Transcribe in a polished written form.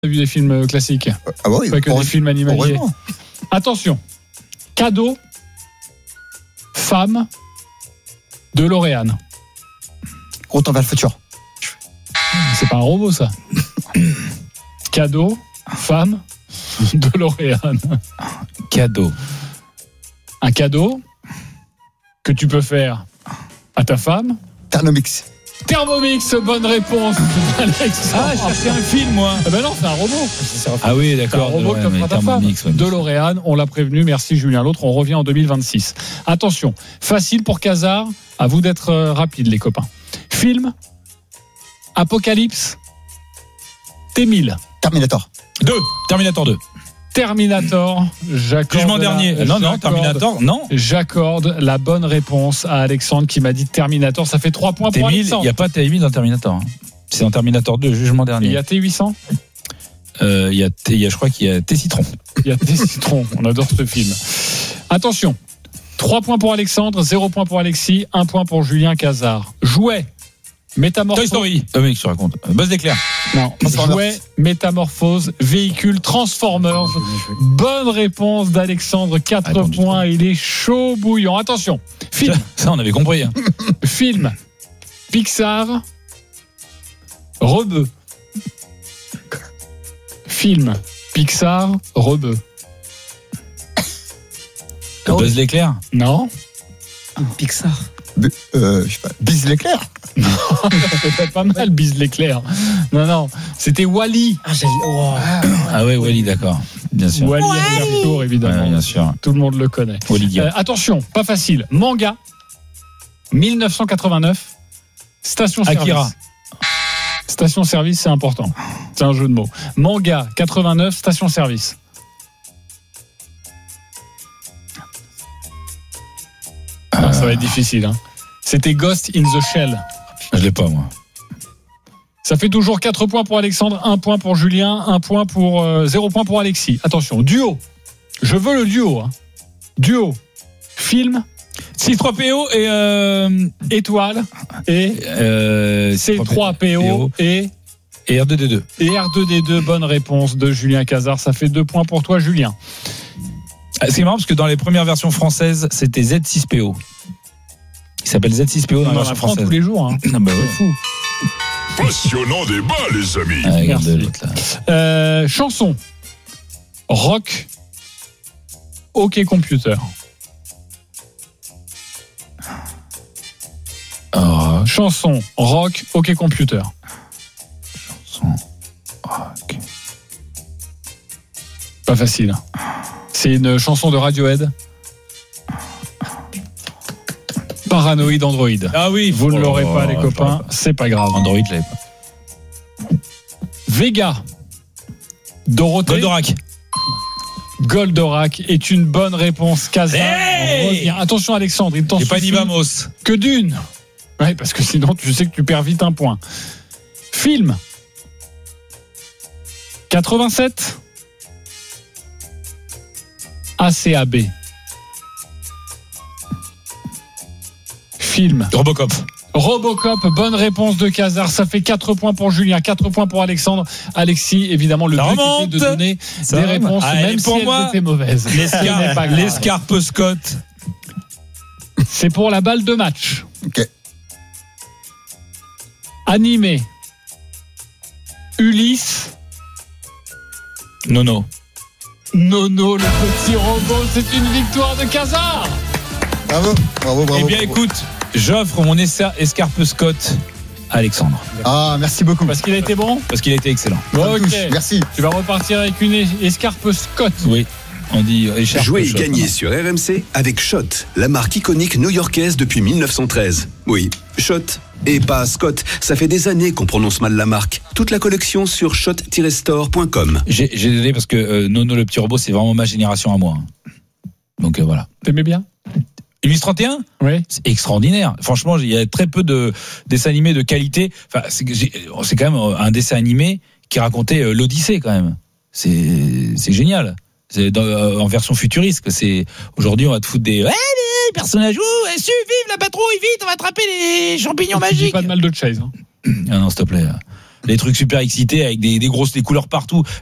vu des films classiques. Ah oui, pas que des films animaliers. Attention. Cadeau, femme, DeLorean. Retour vers le futur. C'est pas un robot, ça. Cadeau, femme, DeLorean. Cadeau. Un cadeau que tu peux faire à ta femme. Thermomix. Thermomix, bonne réponse. Ah, je cherchais un film, moi. Ah ben non, c'est un robot. Ah oui, C'est un d'accord. robot que t'offre à ta femme. DeLorean, on l'a prévenu. Merci Julien. L'autre, on revient en 2026. Attention, facile pour Casar. À vous d'être rapide, les copains. Film, Apocalypse, T-1000. Terminator. 2. Terminator 2. Terminator, j'accorde. Jugement dernier. Non, Terminator, non. J'accorde la bonne réponse à Alexandre qui m'a dit Terminator. Ça fait 3 points pour T-1000, Alexandre. il n'y a pas T-1000 dans Terminator. C'est dans Terminator 2, jugement Et dernier. il y a T800. Je crois qu'il y a T-Citron. Il y a T-Citron. On adore ce film. Attention. 3 points pour Alexandre, 0 points pour Alexis, 1 point pour Julien Casar. Jouet. Métamorphose. Toy Story. Mec, je te raconte. Buzz l'éclair. Non. Jouet, métamorphose, véhicule, Transformers. Bonne réponse d'Alexandre, 4 points. Il est chaud bouillant. Attention. Film. Ça, on avait compris. Hein. Film. Pixar. Rebeu. Film. Pixar. Rebeu. Buzz l'éclair. Non. Pixar. Je sais pas. Bise l'éclair. C'était pas mal, Bise l'éclair. Non. C'était Wall-E. Ah ouais, Wall-E, d'accord. Bien sûr. Wall-E, Tour, évidemment. Ouais, bien sûr. Tout le monde le connaît. Wall-E. Attention, pas facile. Manga. 1989. Station service. Akira. Station service, c'est important. C'est un jeu de mots. Manga 89, station service. Ça va être difficile. Hein. C'était Ghost in the Shell. Je l'ai pas, moi. Ça fait toujours 4 points pour Alexandre, 1 point pour Julien, 0 point pour Alexis. Attention, duo. Je veux le duo. Hein. Duo. Film. 6-3-PO et Étoile. Et C3PO et R2D2. Et R2D2, bonne réponse de Julien Casar. Ça fait 2 points pour toi, Julien. C'est marrant parce que dans les premières versions françaises, c'était Z6PO. Il s'appelle Z6PO dans la version française. Tous les jours. Hein. Ah bah ouais. C'est fou. Passionnant débat, les amis. Ah, regarde l'autre, là. Chanson. Rock. Hockey computer. Chanson. Rock. Hockey computer. Chanson. Rock. Pas facile. C'est une chanson de Radiohead. Paranoïde Android. Ah oui, vous ne l'aurez pas, les copains. C'est pas grave. Android, je l'avais pas. Vega. Dorothée. Goldorak est une bonne réponse. Casar. Hey, attention, Alexandre. Il t'en j'ai pas dit suffit Vamos. que d'une. Oui, parce que sinon, tu sais que tu perds vite un point. Film. 87. ACAB. Film. Robocop, bonne réponse de Casar. Ça fait 4 points pour Julien, 4 points pour Alexandre. Alexis, évidemment, le but était de donner des réponses, même pour si moi, elles étaient mauvaises. L'escarpe Scott. C'est pour la balle de match. Ok. Animé. Ulysse. Nono, le petit robot, c'est une victoire de Casar. Bravo. Eh bien, écoute, j'offre mon escarpe Scott à Alexandre. Ah, merci beaucoup. Parce qu'il a été bon. Parce qu'il a été excellent. Bon, ok. Merci. Tu vas repartir avec une escarpe Scott. Oui, on dit écharpe. Jouez et Scott, gagnez sur RMC avec Shot, la marque iconique new-yorkaise depuis 1913. Oui, Shot et pas Scott. Ça fait des années qu'on prononce mal la marque. Toute la collection sur shot-store.com. J'ai donné parce que Nono le petit robot, c'est vraiment ma génération à moi. Donc voilà. T'aimais bien? Ulysse 31 ? Oui. C'est extraordinaire. Franchement, il y a très peu de dessins animés de qualité. Enfin, c'est quand même un dessin animé qui racontait l'Odyssée quand même. C'est génial. C'est en version futuriste. Aujourd'hui, on va te foutre des personnages. Vive la patrouille, vite, on va attraper les champignons magiques. Dis pas de mal de Chase. Hein. Ah non, s'il te plaît. les trucs super excités avec des grosses des couleurs partout.